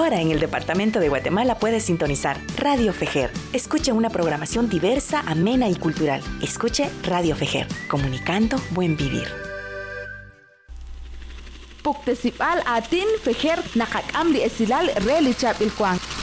Ahora en el departamento de Guatemala puedes sintonizar Radio Fejer. Escuche una programación diversa, amena y cultural. Escuche Radio Fejer, comunicando buen vivir. Puktesipal atin Fejer nakakam li esilal relichap ilkwang.